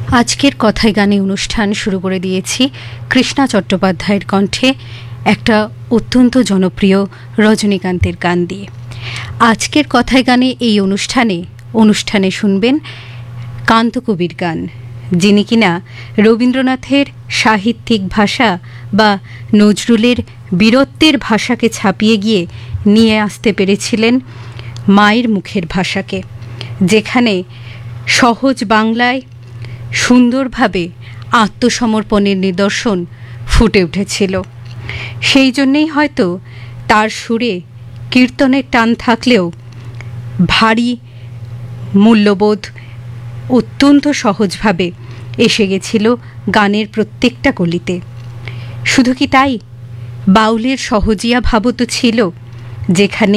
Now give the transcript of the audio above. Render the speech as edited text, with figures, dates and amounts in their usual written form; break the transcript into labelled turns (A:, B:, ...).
A: আজকের কথায় গানে অনুষ্ঠান শুরু করে দিয়েছি কৃষ্ণা চট্টোপাধ্যায়ের কণ্ঠে একটা অত্যন্ত জনপ্রিয় রজনীকান্তের গান দিয়ে। আজকের কথায় গানে এই অনুষ্ঠানে শুনবেন কান্তকবির গান, যিনি কিনা রবীন্দ্রনাথের সাহিত্যিক ভাষা বা নজরুলের বীরত্বের ভাষাকে ছাপিয়ে গিয়ে নিয়ে আসতে পেরেছিলেন মায়ের মুখের ভাষাকে, যেখানে সহজ বাংলায় সুন্দরভাবে আত্মসমর্পণের নিদর্শন ফুটে উঠেছিল। সেই জন্যেই হয়তো তার সুরে কীর্তনের টান থাকলেও ভারী মূল্যবোধ অত্যন্ত সহজভাবে এসে গেছিল গানের প্রত্যেকটা কলিতে। শুধু কি তাই, বাউলের সহজিয়া ভাবও তো ছিল, যেখানে